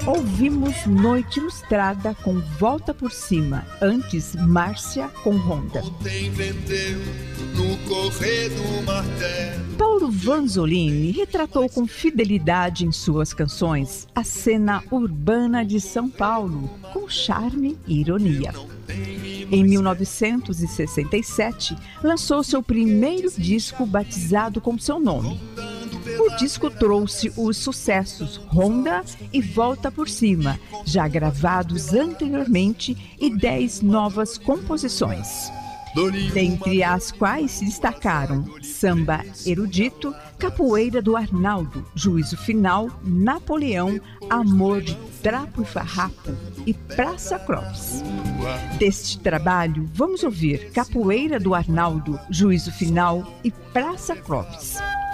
Ouvimos Noite Ilustrada com Volta por Cima, antes Márcia com Ronda. Paulo Vanzolini retratou com fidelidade em suas canções a cena urbana de São Paulo, com charme e ironia. Em 1967, lançou seu primeiro disco batizado com seu nome. O disco trouxe os sucessos Ronda e Volta por Cima, já gravados anteriormente, e 10 novas composições, dentre as quais se destacaram Samba Erudito, Capoeira do Arnaldo, Juízo Final, Napoleão, Amor de Trapo e Farrapo e Praça Clóvis. Deste trabalho, vamos ouvir Capoeira do Arnaldo, Juízo Final e Praça Clóvis.